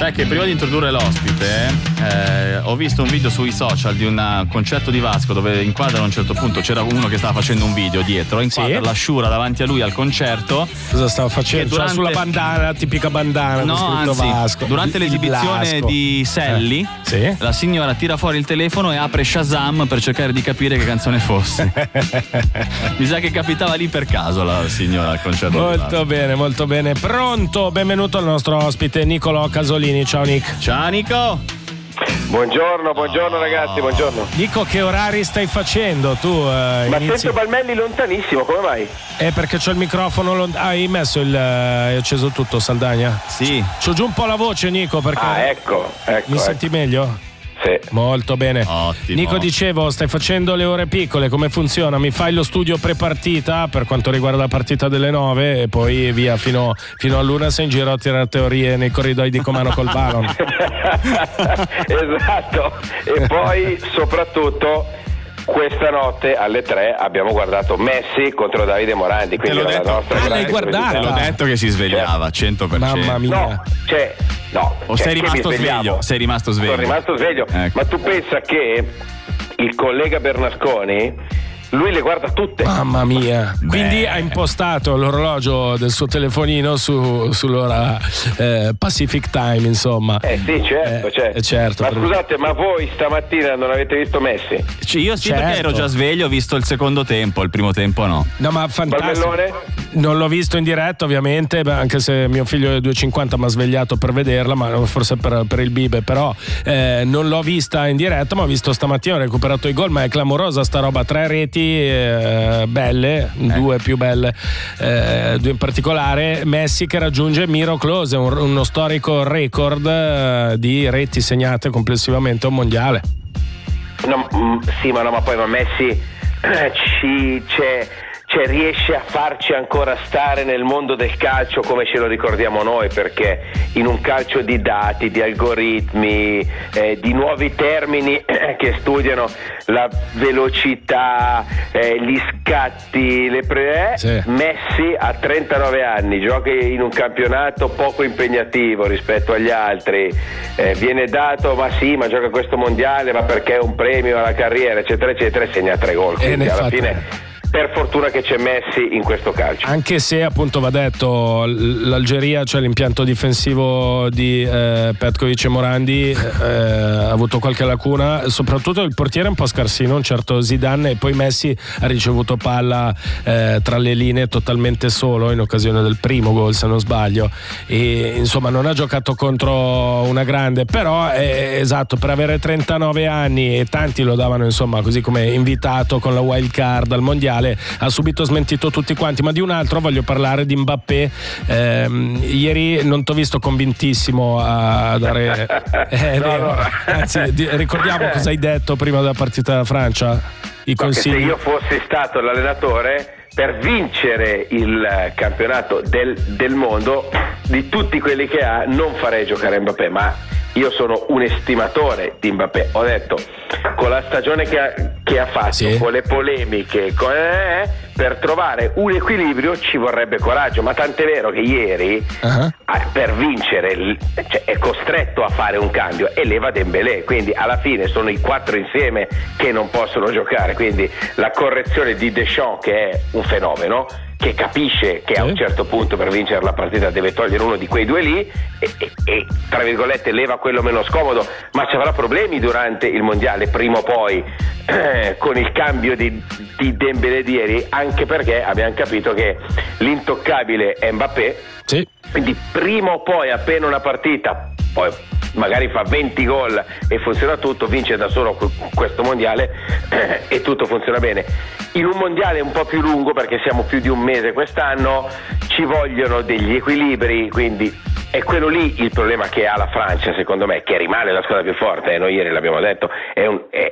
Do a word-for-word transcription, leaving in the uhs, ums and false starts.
Sai che prima di introdurre l'ospite eh, ho visto un video sui social di un concerto di Vasco dove inquadrano a un certo punto, c'era uno che stava facendo un video dietro, inquadra sì. l'Asciura davanti a lui al concerto. Cosa stava facendo? Durante... Cioè, sulla bandana, tipica bandana, no, con scritto anzi, Vasco. Durante il l'esibizione Blasco. di Selli eh. sì? la signora tira fuori il telefono e apre Shazam per cercare di capire che canzone fosse. Mi sa che capitava lì per caso la signora al concerto. Molto bene, molto bene. Pronto? Benvenuto al nostro ospite Nicolò Casolini. Ciao Nick. Ciao Nico. Buongiorno, buongiorno ragazzi, buongiorno. Nico, che orari stai facendo tu? Eh, Ma inizi... sento Balmelli lontanissimo, come mai? È perché c'ho il microfono lont... ah, hai messo il... hai acceso tutto, Saldagna? Sì. C'ho giù un po' la voce, Nico, perché... Ah, ecco, ecco. Mi ecco. senti meglio? Sì. Molto bene. Ottimo. Nico, dicevo, stai facendo le ore piccole, come funziona? Mi fai lo studio pre-partita per quanto riguarda la partita delle nove e poi via fino, fino all'una sei in giro a tirare teorie nei corridoi di Comano col Balon. Esatto. E poi soprattutto questa notte alle tre abbiamo guardato Messi contro Davide Morandi, quindi la nostra ah, l'hai guardata? Te l'ho detto che si svegliava cento per cento. Mamma mia. No, cioè, no. O cioè, sei rimasto sveglio? Sei rimasto sveglio. Sono rimasto sveglio. Ecco. Ma tu pensa che il collega Bernasconi lui le guarda tutte. Mamma mia. Beh. Quindi ha impostato l'orologio del suo telefonino su, sull'ora eh, Pacific Time, insomma. Eh sì, certo, eh, certo. certo. Ma per... scusate, ma voi stamattina non avete visto Messi? Io sì, certo. perché ero già sveglio, ho visto il secondo tempo, il primo tempo no. No, ma fantastico. Balbellone? Non l'ho visto in diretta, ovviamente, beh, anche se mio figlio è due e cinquanta mi ha svegliato per vederla, ma forse per, per il Bibe, però eh, non l'ho vista in diretta, ma ho visto stamattina, ho recuperato i gol, ma è clamorosa sta roba, tre reti eh, belle, eh. due più belle, eh, due in particolare, Messi che raggiunge Miro Klose, un, uno storico record eh, di reti segnate complessivamente a un mondiale. No, mm, sì, ma no, ma poi ma Messi eh, ci c'è. Cioè riesce a farci ancora stare nel mondo del calcio come ce lo ricordiamo noi, perché in un calcio di dati, di algoritmi, eh, di nuovi termini eh, che studiano la velocità, eh, gli scatti, le pre- eh, sì. Messi a trentanove anni, gioca in un campionato poco impegnativo rispetto agli altri, eh, viene dato ma sì, ma gioca questo mondiale, ma perché è un premio alla carriera, eccetera eccetera, e segna tre gol, quindi alla fine per fortuna che c'è Messi in questo calcio. Anche se appunto va detto l'Algeria, cioè l'impianto difensivo di eh, Petkovic e Morandi eh, ha avuto qualche lacuna, soprattutto il portiere è un po' scarsino, un certo Zidane, e poi Messi ha ricevuto palla eh, tra le linee totalmente solo in occasione del primo gol, se non sbaglio, e insomma non ha giocato contro una grande, però è esatto, per avere trentanove anni, e tanti lo davano insomma così come invitato con la wild card al mondiale, ha subito smentito tutti quanti. Ma di un altro voglio parlare, di Mbappé. Ehm, ieri non t'ho visto convintissimo a dare eh, no, vero. no. Anzi, di, ricordiamo cosa hai detto prima della partita della Francia, i No, consigli. se io fossi stato l'allenatore, per vincere il campionato del, del mondo, di tutti quelli che ha, non farei giocare Mbappé, ma io sono un estimatore di Mbappé. Ho detto, con la stagione che ha, che ha fatto, sì. con le polemiche, con, eh, per trovare un equilibrio ci vorrebbe coraggio, ma tant'è vero che ieri uh-huh. eh, per vincere cioè, è costretto a fare un cambio e leva Dembélé, quindi alla fine sono i quattro insieme che non possono giocare, quindi la correzione di Deschamps, che è un fenomeno, che capisce che sì. a un certo punto per vincere la partita deve togliere uno di quei due lì e, e, e tra virgolette leva quello meno scomodo, ma ci avrà problemi durante il mondiale prima o poi eh, con il cambio di, di Dembélé di ieri, anche perché abbiamo capito che l'intoccabile è Mbappé, sì. quindi prima o poi, appena una partita poi magari fa venti gol e funziona tutto, vince da solo questo mondiale eh, e tutto funziona bene. In un mondiale un po' più lungo, perché siamo più di un mese quest'anno, ci vogliono degli equilibri, quindi è quello lì il problema che ha la Francia, secondo me, che rimane la squadra più forte, eh, noi ieri l'abbiamo detto, è, un, è,